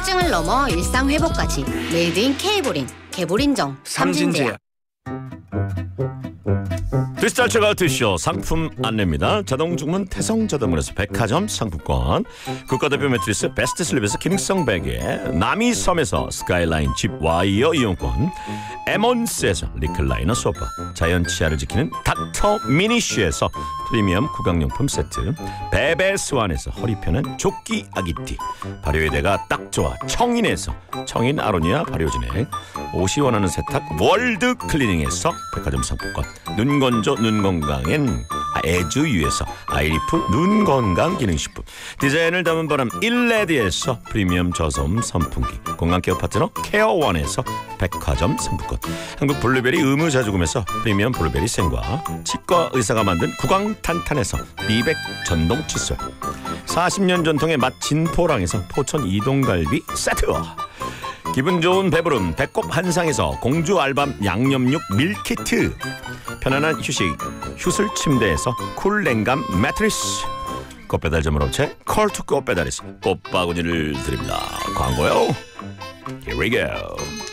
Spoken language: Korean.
통증을 넘어 일상 회복까지 메이드 인 K보린, 개보린정 삼진제약. 디지털 체크아웃쇼 상품 안내입니다. 자동주문 태성자동문에서 백화점 상품권, 국가대표 매트리스 베스트 슬립에서 기능성 베개, 남이섬에서 스카이라인 집 와이어 이용권, 에몬스에서 리클라이너 소파, 자연 치아를 지키는 닥터 미니쉬에서 프리미엄 구강용품 세트, 베베스완에서 허리 펴는 조끼 아기띠, 발효의 대가 딱 좋아 청인에서 청인 아로니아 발효진액, 옷이 원하는 세탁 월드 클리닝에서 백화점 상품권, 눈 건조 눈 건강엔 에즈유에서 아이리프 눈 건강 기능식품, 디자인을 담은 바람 일레디에서 프리미엄 저소음 선풍기, 건강케어 파트너 케어원에서 백화점 상품권, 한국 블루베리 의무자주금에서 프리미엄 블루베리 생과, 치과 의사가 만든 구강탄탄에서 미백 전동 칫솔, 40년 전통의 맛 진포랑에서 포천 이동갈비 세트, 기분 좋은 배부름 배꼽 한상에서 공주 알밤 양념육 밀키트, 편안한 휴식 휴슬 침대에서 쿨냉감 매트리스, 꽃배달 전문 업체 컬투 꽃배달에서 꽃바구니를 드립니다. 광고요. Here we go.